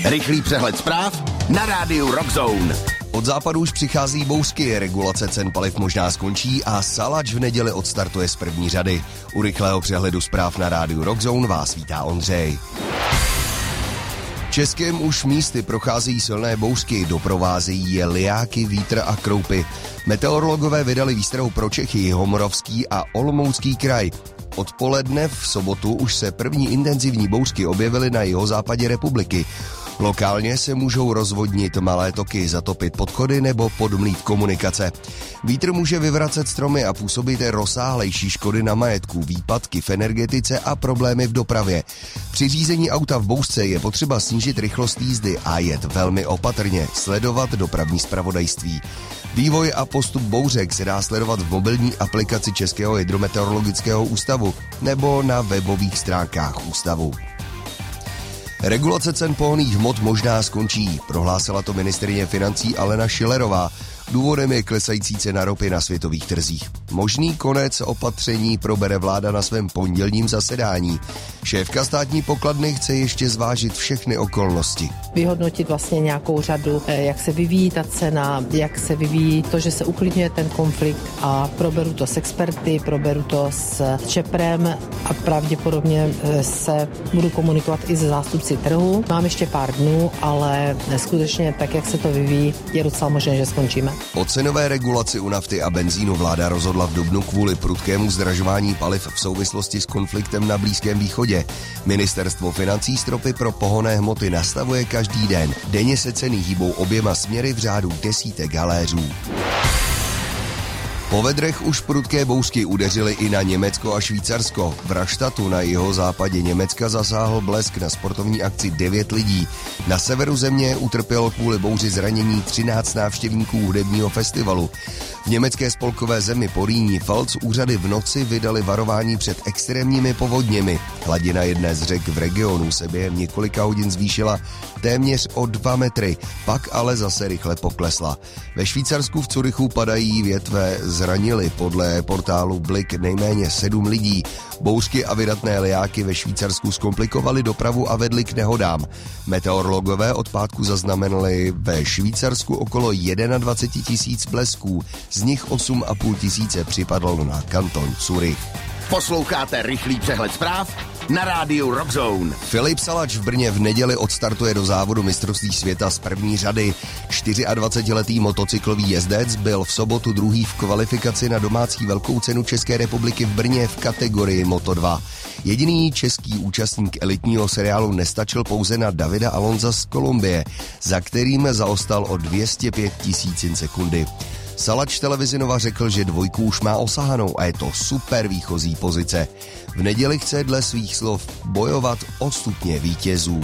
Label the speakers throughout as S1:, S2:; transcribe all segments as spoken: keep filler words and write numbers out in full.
S1: Rychlý přehled zpráv na rádiu Rock Zone.
S2: Od západu už přichází bouřky, regulace cen paliv možná skončí a Salač v neděli odstartuje z první řady. U rychlého přehledu zpráv na rádiu Rock Zone vás vítá Ondřej. Českém už místy procházejí silné bouřky, doprovázejí je lijáky, vítr a kroupy. Meteorologové vydali výstrahu pro Čechy, Jihomoravský a Olomoucký kraj. Odpoledne v sobotu už se první intenzivní bouřky objevily na jihozápadě republiky. Lokálně se můžou rozvodnit malé toky, zatopit podchody nebo podmlít komunikace. Vítr může vyvracet stromy a působit rozsáhlejší škody na majetku, výpadky v energetice a problémy v dopravě. Při řízení auta v bouřce je potřeba snížit rychlost jízdy a jet velmi opatrně, sledovat dopravní zpravodajství. Vývoj a postup bouřek se dá sledovat v mobilní aplikaci Českého hydrometeorologického ústavu nebo na webových stránkách ústavu. Regulace cen pohonných hmot možná skončí, prohlásila to ministryně financí Alena Schillerová. Důvodem je klesající cena ropy na světových trzích. Možný konec opatření probere vláda na svém pondělním zasedání. Šéfka státní pokladny chce ještě zvážit všechny okolnosti.
S3: Vyhodnotit vlastně nějakou řadu, jak se vyvíjí ta cena, jak se vyvíjí to, že se uklidňuje ten konflikt a proberu to s experty, proberu to s ČEPRem a pravděpodobně se budu komunikovat i se zástupci trhu. Mám ještě pár dnů, ale skutečně tak, jak se to vyvíjí, je docela možné, že skončíme.
S2: O cenové regulaci u nafty a benzínu vláda rozhodla v dubnu kvůli prudkému zdražování paliv v souvislosti s konfliktem na Blízkém východě. Ministerstvo financí stropy pro pohonné hmoty nastavuje každý den. Denně se ceny hýbou oběma směry v řádu desítek haléřů. Po vedrech už prudké bouřky udeřily i na Německo a Švýcarsko. V Raštatu na jihozápadě Německa zasáhl blesk na sportovní akci devět lidí. Na severu země utrpělo kvůli bouři zranění třináct návštěvníků hudebního festivalu. V německé spolkové zemi po Rýni Pfalz úřady v noci vydali varování před extrémními povodněmi. Hladina jedné z řek v regionu se během několika hodin zvýšila téměř o dva metry, pak ale zase rychle poklesla. Ve Švýcarsku v Curychu padají větve, zranili podle portálu Blick nejméně sedm lidí. Bouřky a vydatné lijáky ve Švýcarsku zkomplikovaly dopravu a vedly k nehodám. Meteorologové od pátku zaznamenali ve Švýcarsku okolo dvacet jedna tisíc blesků, z nich osm a půl tisíce připadlo na kanton Curych.
S1: Posloucháte rychlý přehled zpráv na rádiu Rock Zone.
S2: Filip Salač v Brně v neděli odstartuje do závodu mistrovství světa z první řady. dvacetičtyřletý motocyklový jezdec byl v sobotu druhý v kvalifikaci na domácí velkou cenu České republiky v Brně v kategorii Moto dva. Jediný český účastník elitního seriálu nestačil pouze na Davida Alonza z Kolumbie, za kterým zaostal o dvě stě pět tisícin sekundy. Salač televizi Nova řekl, že dvojku už má osahanou a je to super výchozí pozice. V neděli chce dle svých slov bojovat o stupně vítězů.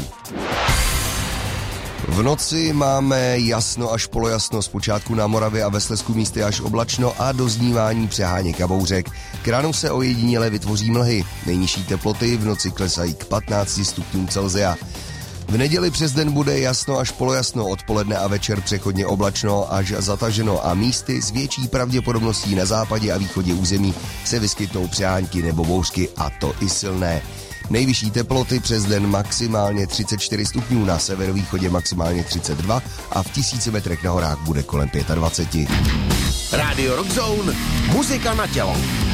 S2: V noci máme jasno až polojasno, zpočátku na Moravě a ve Slezsku místy až oblačno a doznívání přeháněk a bouřek. K ránu se ojediněle vytvoří mlhy. Nejnižší teploty v noci klesají k patnácti stupňům Celsia. V neděli přes den bude jasno až polojasno, odpoledne a večer přechodně oblačno až zataženo a místy s větší pravděpodobností na západě a východě území se vyskytnou přehánky nebo bouřky, a to i silné. Nejvyšší teploty přes den maximálně třicet čtyři stupňů, na severovýchodě maximálně třicet dva a v tisíci metrech na horách bude kolem dvacet pět.
S1: Radio Rock Zone, muzika na tělo.